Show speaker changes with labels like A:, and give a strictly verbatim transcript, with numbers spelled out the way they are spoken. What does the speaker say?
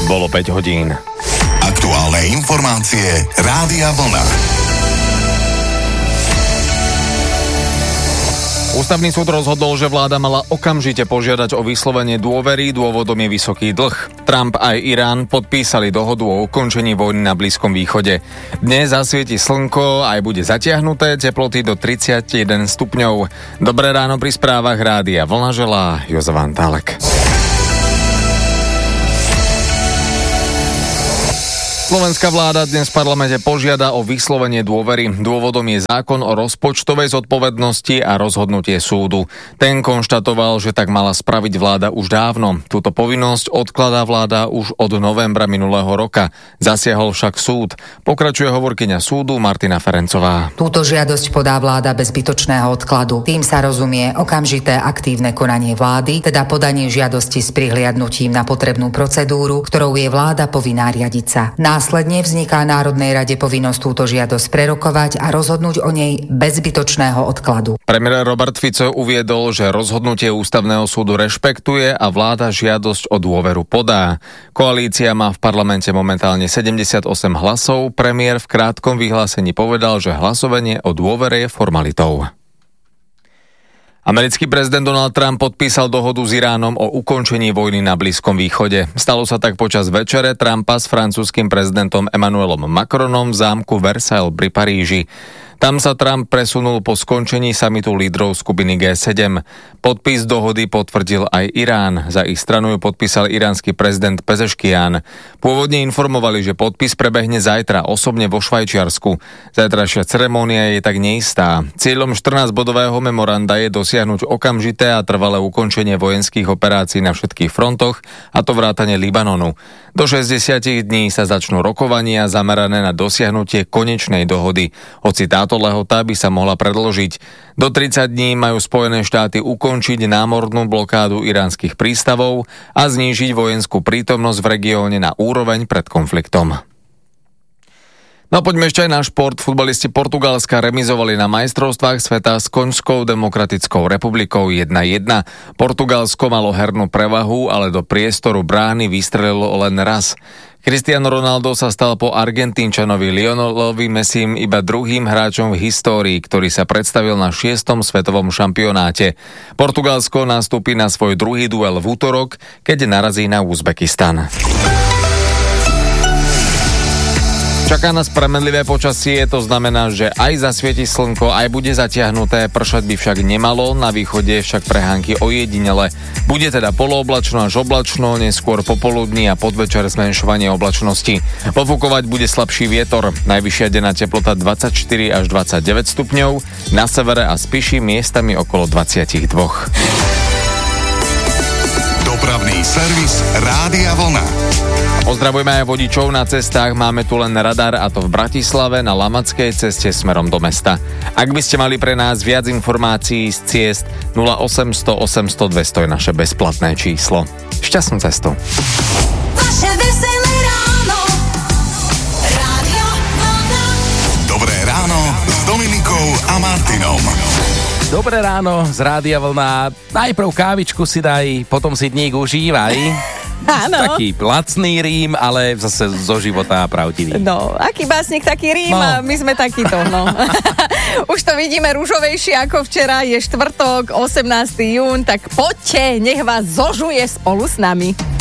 A: Bolo päť hodín.
B: Aktuálne informácie Rádia Vlna.
A: Ústavný súd rozhodol, že vláda mala okamžite požiadať o vyslovenie dôvery, dôvodom je vysoký dlh. Trump aj Irán podpísali dohodu o ukončení vojny na Blízkom východe. Dnes zasvieti slnko, aj bude zatiahnuté, teploty do tridsaťjeden stupňov. Dobré ráno pri správach Rádia Vlna želá Jozef Antálek. Slovenská vláda dnes v parlamente požiada o vyslovenie dôvery. Dôvodom je zákon o rozpočtovej zodpovednosti a rozhodnutie súdu. Ten konštatoval, že tak mala spraviť vláda už dávno. Túto povinnosť odkladá vláda už od novembra minulého roka. Zasiahol však súd. Pokračuje hovorkyňa súdu Martina Ferencová.
C: Túto žiadosť podá vláda bez zbytočného odkladu. Tým sa rozumie okamžité aktívne konanie vlády, teda podanie žiadosti s prihliadnutím na potrebnú procedúru, ktorou je vláda povinná riadiť sa. Následne vzniká Národnej rade povinnosť túto žiadosť prerokovať a rozhodnúť o nej bez zbytočného odkladu.
A: Premiér Robert Fico uviedol, že rozhodnutie Ústavného súdu rešpektuje a vláda žiadosť o dôveru podá. Koalícia má v parlamente momentálne sedemdesiatosem hlasov. Premiér v krátkom vyhlásení povedal, že hlasovanie o dôvere je formalitou. Americký prezident Donald Trump podpísal dohodu s Iránom o ukončení vojny na Blízkom východe. Stalo sa tak počas večere Trumpa s francúzskym prezidentom Emmanuelom Macronom v zámku Versailles pri Paríži. Tam sa Trump presunul po skončení samitu lídrov skupiny gé sedem. Podpis dohody potvrdil aj Irán. Za ich stranu ju podpísal iránsky prezident Pezeškian. Pôvodne informovali, že podpis prebehne zajtra osobne vo Švajčiarsku. Zajtrajšia ceremónia je tak neistá. Cieľom štrnásťbodového memoranda je dosiahnuť okamžité a trvalé ukončenie vojenských operácií na všetkých frontoch, a to vrátane Libanonu. Do šesťdesiat dní sa začnú rokovania zamerané na dosiahnutie konečnej dohody. Hoci táto lehota by sa mohla predložiť. Do tridsať dní majú Spojené štáty ukončiť námornú blokádu iránskych prístavov a znížiť vojenskú prítomnosť v regióne na úroveň pred konfliktom. No poďme ešte aj na šport. Futbalisti Portugalska remizovali na majstrovstvách sveta s Konžskou demokratickou republikou jedna jedna. Portugalsko malo hernú prevahu, ale do priestoru brány vystrelilo len raz. Cristiano Ronaldo sa stal po Argentínčanovi Lionelovi Messim iba druhým hráčom v histórii, ktorý sa predstavil na šiestom svetovom šampionáte. Portugalsko nastúpi na svoj druhý duel v útorok, keď narazí na Uzbekistan. Čaká nás premenlivé počasie, to znamená, že aj zasvieti slnko, aj bude zatiahnuté, pršať by však nemalo, na východe však prehánky ojedinele. Bude teda polooblačno až oblačno, neskôr popoludní a podvečer zmenšovanie oblačnosti. Pofúkovať bude slabší vietor, najvyššia denná teplota dvadsaťštyri až dvadsaťdeväť stupňov, na severe a Spiši miestami okolo dvadsaťdva.
B: Dopravný servis Rádia Vlna.
A: Pozdravujeme aj vodičov na cestách, máme tu len radar, a to v Bratislave na Lamackej ceste smerom do mesta. Ak by ste mali pre nás viac informácií z ciest, nula osemsto osemsto dvesto je naše bezplatné číslo. Šťastnú cestu.
D: Vaše veselé ráno. Rádio Vlna.
B: Dobré ráno s Dominikou a Martinom.
E: Dobré ráno z Rádia Vlna. Najprv kávičku si daj, potom si dník užívaj.
F: Áno.
E: Taký lacný rím, ale zase zo života pravdivý.
F: No, aký básnik, taký rím,
E: No.
F: a my sme takýto, no. Už to vidíme ružovejšie ako včera, je štvrtok, osemnásteho júna, tak poďte, nech vás zožuje spolu s nami.